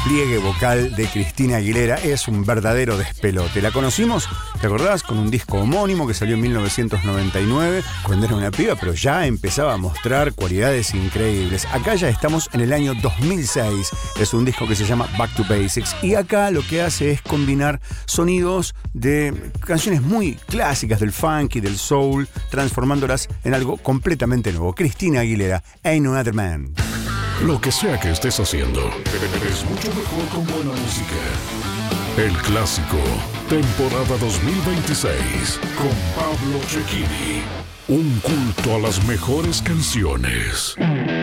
despliegue vocal de Cristina Aguilera es un verdadero despelote. La conocimos, ¿te acordás? Con un disco homónimo que salió en 1999, cuando era una piba, pero ya empezaba a mostrar cualidades increíbles. Acá ya estamos en el año 2006. Es un disco que se llama Back to Basics. Y acá lo que hace es combinar sonidos de canciones muy clásicas del funk y del soul, transformándolas en algo completamente nuevo. Cristina Aguilera, Ain't No Other Man. Lo que sea que estés haciendo, es mucho mejor con buena música. El Clásico, temporada 2026, con Pablo Cecchini. Un culto a las mejores canciones.